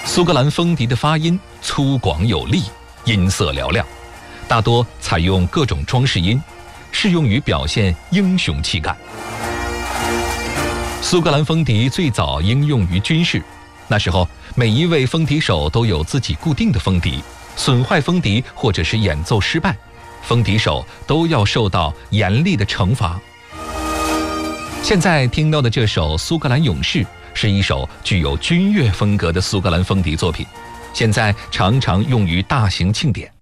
苏格兰风笛的发音粗犷有力，音色嘹亮，大多采用各种装饰音，适用于表现英雄气概。苏格兰风笛最早应用于军事，那时候每一位风笛手都有自己固定的风笛，损坏风笛或者是演奏失败，风笛手都要受到严厉的惩罚。现在听到的这首《苏格兰勇士》是一首具有军乐风格的苏格兰风笛作品，现在常常用于大型庆典。